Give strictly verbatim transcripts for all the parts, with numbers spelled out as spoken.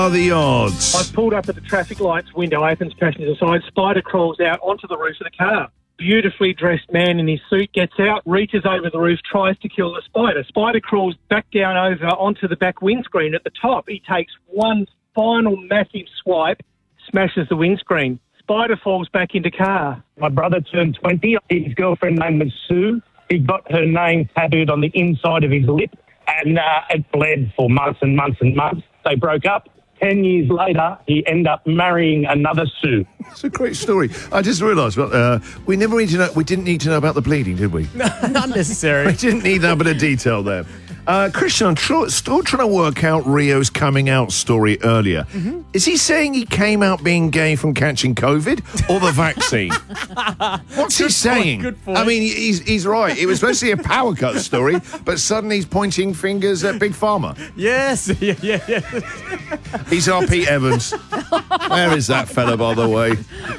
are the odds? I've pulled up at the traffic lights, window opens, passenger side, spider crawls out onto the roof of the car. Beautifully dressed man in his suit gets out, reaches over the roof, tries to kill the spider. Spider crawls back down over onto the back windscreen at the top. He takes one final massive swipe, smashes the windscreen. Spider falls back into car. My brother turned twenty. His girlfriend name was Sue. He got her name tattooed on the inside of his lip, and uh, it bled for months and months and months. They broke up. Ten years later, he ended up marrying another Sue. It's a great story. I just realised, well, uh, we never need to know. We didn't need to know about the bleeding, did we? Not necessary. We didn't need that bit of detail there. Uh, Christian, I'm tr- still trying to work out Rio's coming out story earlier. Mm-hmm. Is he saying he came out being gay from catching COVID or the vaccine? What's good he saying? Point, good point. I mean, he's he's right. It was supposed to be a power cut story, but suddenly he's pointing fingers at Big Pharma. Yes, yeah, yeah, yeah. He's our Pete Evans. Where is that fella, by the way?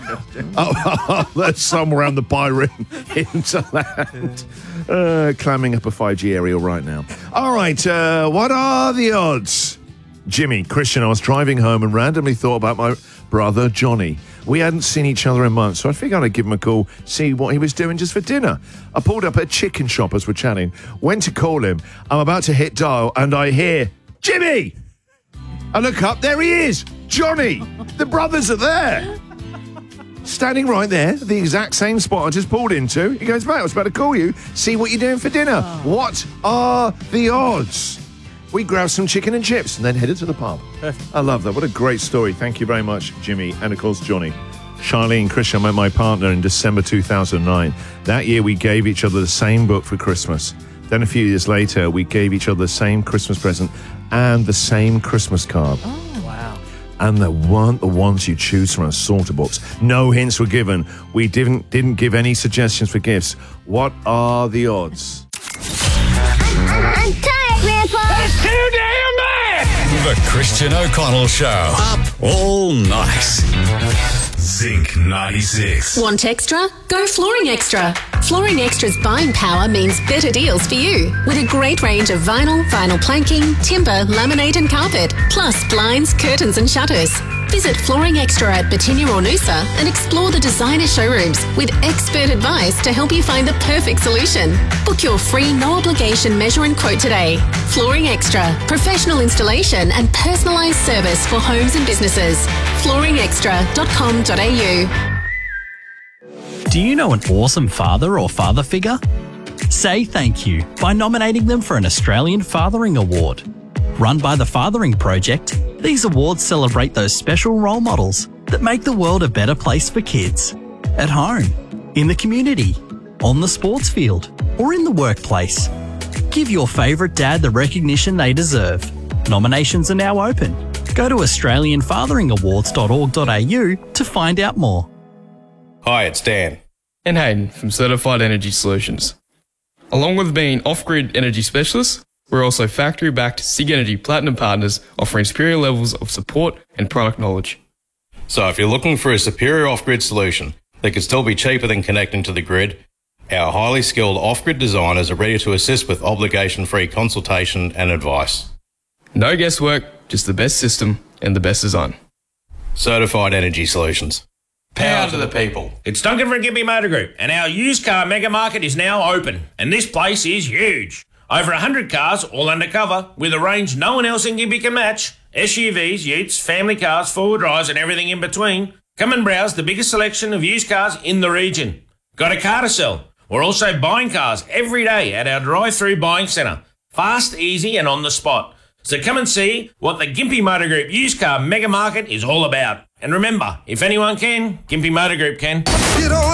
Oh, there's somewhere around the Byron hinterland. Uh, climbing up a five G area right now. All right, uh, what are the odds? Jimmy, Christian, I was driving home and randomly thought about my brother, Johnny. We hadn't seen each other in months, so I figured I'd give him a call, see what he was doing just for dinner. I pulled up at a chicken shop as we're chatting, went to call him. I'm about to hit dial, and I hear, Jimmy! I look up, there he is, Johnny! The brothers are there! Standing right there, the exact same spot I just pulled into. He goes, mate, I was about to call you, see what you're doing for dinner. Oh. What are the odds? We grabbed some chicken and chips and then headed to the pub. I love that. What a great story. Thank you very much, Jimmy, and of course, Johnny. Charlene Christian met my partner in December two thousand nine. That year, we gave each other the same book for Christmas. Then a few years later, we gave each other the same Christmas present and the same Christmas card. Oh, wow. And they weren't the ones you choose from a sorter box. No hints were given. We didn't didn't give any suggestions for gifts. What are the odds? I'm tired, Grandpa. That's too damn bad. The Christian O'Connell Show. Up all night. Zinc ninety-six. Want extra? Go Flooring Extra. Flooring Extra's buying power means better deals for you. With a great range of vinyl, vinyl planking, timber, laminate and carpet, plus blinds, curtains and shutters. Visit Flooring Extra at Batinia or Noosa and explore the designer showrooms with expert advice to help you find the perfect solution. Book your free no-obligation measure and quote today. Flooring Extra. Professional installation and personalised service for homes and businesses. flooring extra dot com dot a u. Do you know an awesome father or father figure? Say thank you by nominating them for an Australian Fathering Award. Run by the Fathering Project, these awards celebrate those special role models that make the world a better place for kids. At home, in the community, on the sports field, or in the workplace. Give your favourite dad the recognition they deserve. Nominations are now open. Go to australian fathering awards dot org dot a u to find out more. Hi, it's Dan. And Hayden from Certified Energy Solutions. Along with being off-grid energy specialists, we're also factory-backed SIG Energy Platinum partners offering superior levels of support and product knowledge. So if you're looking for a superior off-grid solution that can still be cheaper than connecting to the grid, our highly skilled off-grid designers are ready to assist with obligation-free consultation and advice. No guesswork, just the best system and the best design. Certified Energy Solutions. Power to the people. It's Duncan from Gympie Motor Group, and our used car mega market is now open, and this place is huge. Over one hundred cars, all undercover, with a range no one else in Gympie can match. S U Vs, utes, family cars, four-wheel drives, and everything in between. Come and browse the biggest selection of used cars in the region. Got a car to sell? We're also buying cars every day at our drive-through buying centre. Fast, easy, and on the spot. So come and see what the Gympie Motor Group used car mega market is all about. And remember, if anyone can, Gympie Motor Group can.